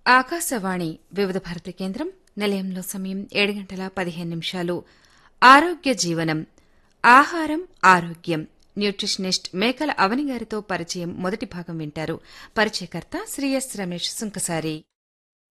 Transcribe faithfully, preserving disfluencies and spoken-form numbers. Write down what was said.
ఆకాశవాణి వివిధ భారతి కేంద్రం నిలయంలో సమయం ఏడు గంటల పదిహేను నిమిషాలు. ఆరోగ్య జీవనం, ఆహారం ఆరోగ్యం. న్యూట్రిషనిస్ట్ మేకల అవని గారితో పరిచయం మొదటి భాగం వింటారు. పరిచయకర్త శ్రీ ఎస్ రమేష్ సుంకసారి.